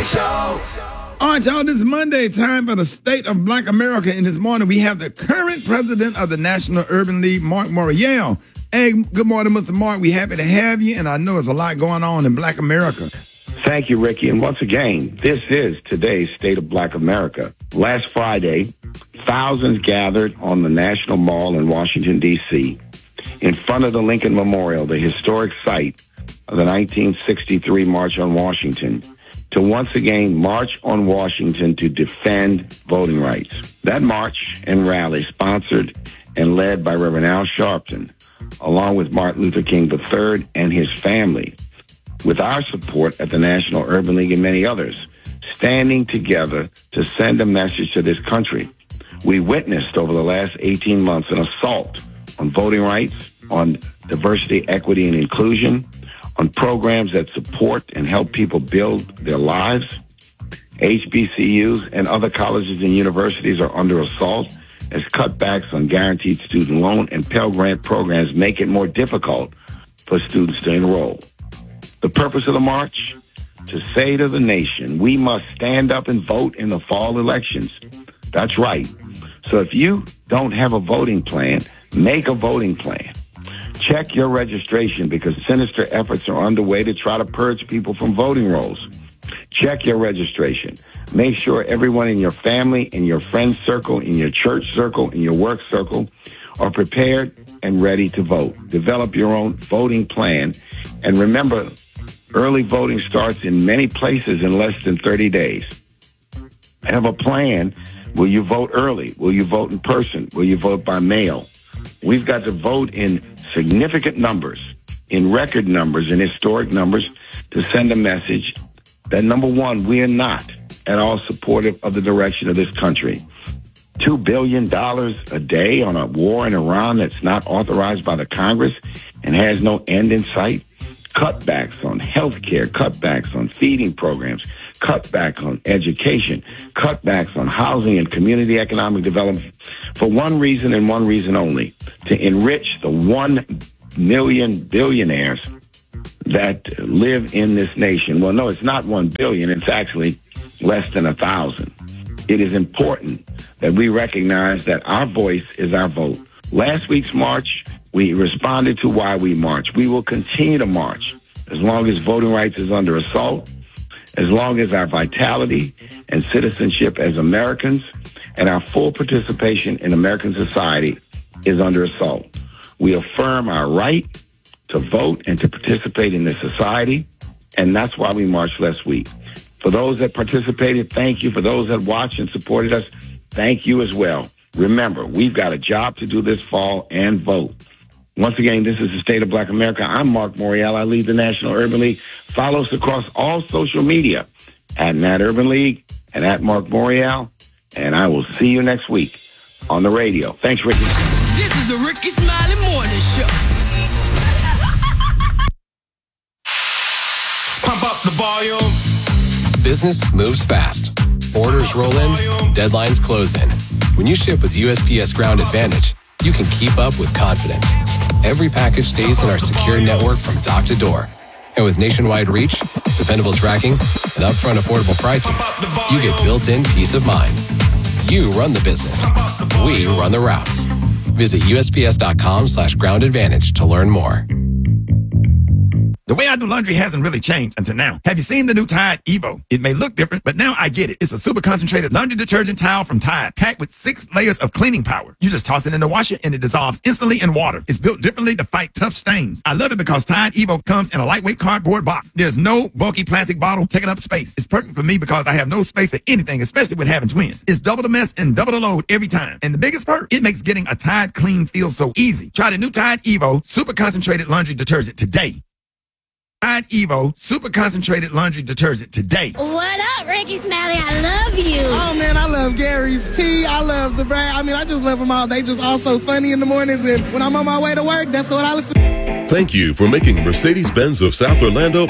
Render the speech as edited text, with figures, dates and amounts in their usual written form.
Show. All right, y'all, this is Monday, time for the State of Black America. And this morning, we have the current president of the National Urban League, Mark Morial. Hey, good morning, Mr. Mark. We're happy to have you, and I know there's a lot going on in Black America. Thank you, Ricky. And once again, this is today's State of Black America. Last Friday, thousands gathered on the National Mall in Washington, D.C., in front of the Lincoln Memorial, the historic site of the 1963 March on Washington, to once again march on Washington to defend voting rights. That march and rally, sponsored and led by Reverend Al Sharpton, along with Martin Luther King III and his family, with our support at the National Urban League and many others, standing together to send a message to this country. We witnessed over the last 18 months an assault on voting rights, on diversity, equity, and inclusion, on programs that support and help people build their lives. HBCUs and other colleges and universities are under assault as cutbacks on guaranteed student loan and Pell Grant programs make it more difficult for students to enroll. The purpose of the march? To say to the nation, we must stand up and vote in the fall elections. That's right. So if you don't have a voting plan, make a voting plan. Check your registration because sinister efforts are underway to try to purge people from voting rolls. Check your registration. Make sure everyone in your family, in your friend circle, in your church circle, in your work circle are prepared and ready to vote. Develop your own voting plan. And remember, early voting starts in many places in less than 30 days. Have a plan. Will you vote early? Will you vote in person? Will you vote by mail? We've got to vote in significant numbers, in record numbers, in historic numbers, to send a message that, number one, we are not at all supportive of the direction of this country. $2 billion a day on a war in Iran that's not authorized by the Congress and has no end in sight. Cutbacks on health care, cutbacks on feeding programs, cutbacks on education, cutbacks on housing and community economic development for one reason and one reason only, to enrich the 1 million billionaires that live in this nation. Well, no, it's not 1 billion. It's actually less than 1,000. It is important that we recognize that our voice is our vote. Last week's march, we responded to why we march. We will continue to march as long as voting rights is under assault, as long as our vitality and citizenship as Americans and our full participation in American society is under assault. We affirm our right to vote and to participate in this society, and that's why we marched last week. For those that participated, thank you. For those that watched and supported us, thank you as well. Remember, we've got a job to do this fall and vote. Once again, this is the State of Black America. I'm Mark Morial. I lead the National Urban League. Follow us across all social media at Nat Urban League and at Mark Morial. And I will see you next week on the radio. Thanks, Ricky. This is the Ricky Smiley Morning Show. Pump up the volume. Business moves fast. Orders roll in, deadlines close in. When you ship with USPS Ground Advantage, you can keep up with confidence. Every package stays in our secure network from dock to door. And with nationwide reach, dependable tracking, and upfront affordable pricing, you get built-in peace of mind. You run the business. We run the routes. Visit USPS.com/Ground Advantage to learn more. The way I do laundry hasn't really changed until now. Have you seen the new Tide Evo? It may look different, but now I get it. It's a super concentrated laundry detergent towel from Tide, packed with 6 layers of cleaning power. You just toss it in the washer and it dissolves instantly in water. It's built differently to fight tough stains. I love it because Tide Evo comes in a lightweight cardboard box. There's no bulky plastic bottle taking up space. It's perfect for me because I have no space for anything, especially with having twins. It's double the mess and double the load every time. And the biggest perk, it makes getting a Tide clean feel so easy. Try the new Tide Evo super concentrated laundry detergent today. Tide Evo super concentrated laundry detergent today. What up, Ricky Smiley? I love you. Oh, man, I love Gary's Tea. I love the Brad. I mean, I just love them all. They just all so funny in the mornings. And when I'm on my way to work, that's what I listen to. Thank you for making Mercedes-Benz of South Orlando